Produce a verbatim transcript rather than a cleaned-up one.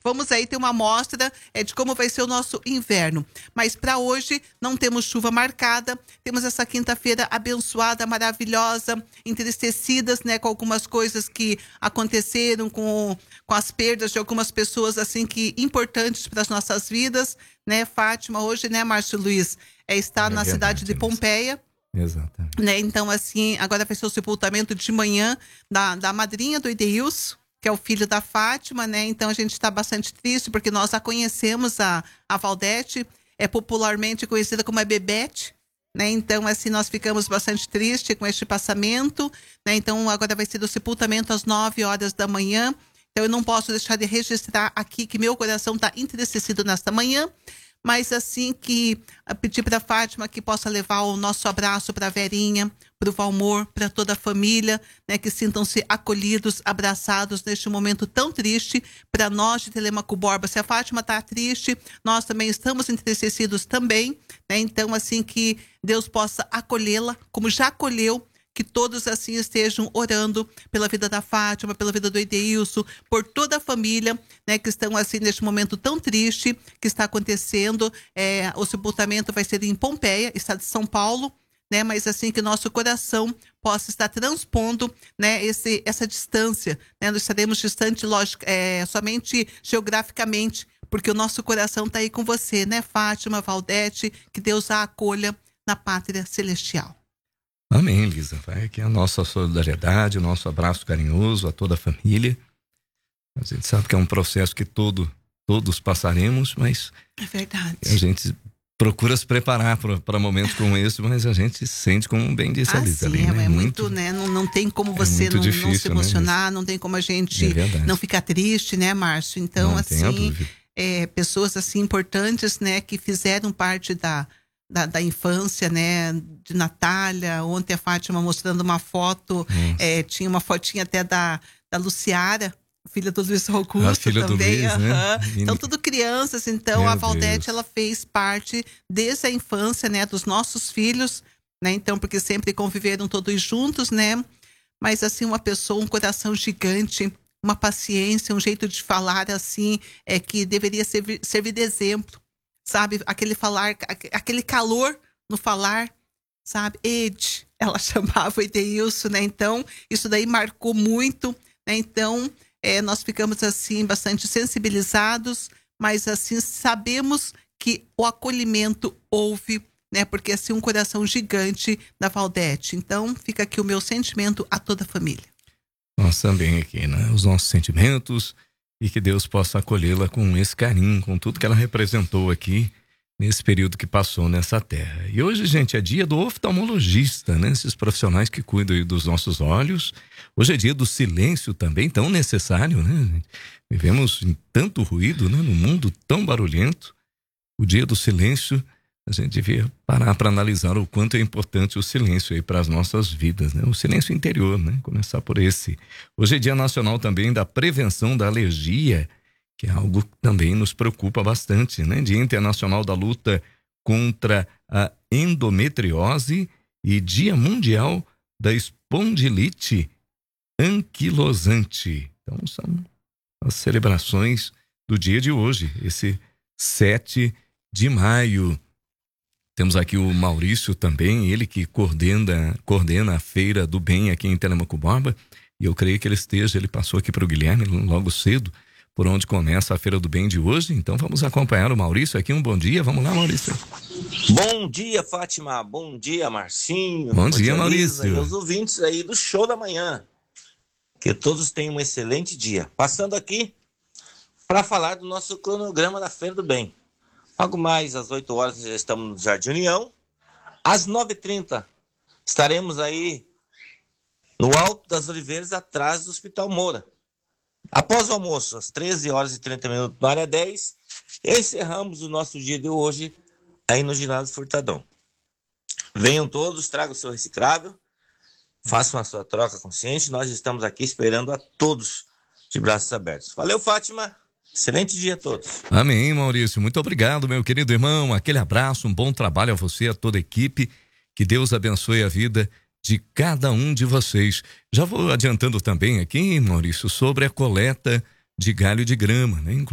vamos aí ter uma amostra é, de como vai ser o nosso inverno. Mas para hoje não temos chuva marcada, temos essa quinta-feira abençoada, maravilhosa, entristecidas, né, com algumas coisas que aconteceram, com, com as perdas de algumas pessoas assim que importantes para as nossas vidas, né, Fátima, hoje, né, Márcio Luiz, é, está é na verdade, cidade de Pompeia. Exatamente. Né, então, assim, agora vai ser o sepultamento de manhã da, da madrinha do Edeilson, que é o filho da Fátima, né? Então a gente está bastante triste porque nós a conhecemos, a, a Valdete, é popularmente conhecida como a Bebete, né? Então, assim, nós ficamos bastante tristes com este passamento, né? Então, agora vai ser o sepultamento às nove horas da manhã. Então, eu não posso deixar de registrar aqui que meu coração está entristecido nesta manhã, mas assim que pedir para a Fátima que possa levar o nosso abraço para a Verinha, para o Valmor, para toda a família, né, que sintam-se acolhidos, abraçados neste momento tão triste para nós de Telêmaco Borba. Se a Fátima está triste, nós também estamos entristecidos também, né? Então, assim, que Deus possa acolhê-la, como já acolheu, que todos assim estejam orando pela vida da Fátima, pela vida do Edeilson, por toda a família, né, que estão assim neste momento tão triste que está acontecendo. É, o sepultamento vai ser em Pompeia, estado de São Paulo, né, mas assim que nosso coração possa estar transpondo, né, esse, essa distância, né, nós estaremos distantes, lógico, é, somente geograficamente, porque o nosso coração está aí com você, né, Fátima, Valdete, que Deus a acolha na pátria celestial. Amém, Lisa. Vai aqui a nossa solidariedade, o nosso abraço carinhoso a toda a família. A gente sabe que é um processo que todo, todos passaremos, mas é verdade. A gente procura se preparar para momentos como esse, mas a gente sente, como bem disse ah, a Lisa sim, ali, é, né? é muito, muito, né? Não, não tem como você é não, difícil, não se emocionar, né? não tem como a gente é não ficar triste, né, Márcio? Então, não assim, é, pessoas assim importantes, né, que fizeram parte da Da, da infância, né, de Natália. Ontem a Fátima mostrando uma foto, é, tinha uma fotinha até da, da Luciara, filha do Luiz Augusto, a filha também. Do Luiz, uhum. né? Então, tudo crianças. Então, Meu a Valdete, Deus. ela fez parte desde a infância, né, dos nossos filhos, né, então, porque sempre conviveram todos juntos, né, mas, assim, uma pessoa, um coração gigante, uma paciência, um jeito de falar, assim, é que deveria servir, servir de exemplo. Sabe, aquele falar, aquele calor no falar, sabe, Ed, ela chamava o Edeilson, né, então, isso daí marcou muito, né, então, é, nós ficamos, assim, bastante sensibilizados, mas, assim, sabemos que o acolhimento houve, né, porque, assim, um coração gigante da Valdete, então, fica aqui o meu sentimento a toda a família. Nós também aqui, né, os nossos sentimentos, e que Deus possa acolhê-la com esse carinho, com tudo que ela representou aqui nesse período que passou nessa terra. E hoje, gente, é dia do oftalmologista, né? Esses profissionais que cuidam aí dos nossos olhos. Hoje é dia do silêncio também, tão necessário, né? Vivemos em tanto ruído, né? No mundo tão barulhento. O dia do silêncio, a gente devia parar para analisar o quanto é importante o silêncio aí para as nossas vidas, né? O silêncio interior, né? Começar por esse. Hoje é dia nacional também da prevenção da alergia, que é algo que também nos preocupa bastante, né? Dia internacional da luta contra a endometriose e dia mundial da espondilite anquilosante. Então são as celebrações do dia de hoje, esse sete de maio. Temos aqui o Maurício também, ele que coordena, coordena a Feira do Bem aqui em Telêmaco Borba, e eu creio que ele esteja, ele passou aqui para o Guilherme logo cedo, por onde começa a Feira do Bem de hoje. Então vamos acompanhar o Maurício aqui, um bom dia, vamos lá, Maurício. Bom dia, Fátima, bom dia, Marcinho. Bom dia, Maurício. E os ouvintes aí do Show da Manhã, que todos tenham um excelente dia. Passando aqui para falar do nosso cronograma da Feira do Bem. Logo mais às oito horas já estamos no Jardim União. Às nove e trinta estaremos aí no Alto das Oliveiras, atrás do Hospital Moura. Após o almoço, às treze horas e trinta minutos, na área dez, encerramos o nosso dia de hoje aí no Ginásio Furtadão. Venham todos, tragam o seu reciclável, façam a sua troca consciente. Nós estamos aqui esperando a todos de braços abertos. Valeu, Fátima. Excelente dia a todos. Amém, Maurício. Muito obrigado, meu querido irmão. Aquele abraço, um bom trabalho a você, a toda a equipe. Que Deus abençoe a vida de cada um de vocês. Já vou adiantando também aqui, Maurício, sobre a coleta de galho de grama, né?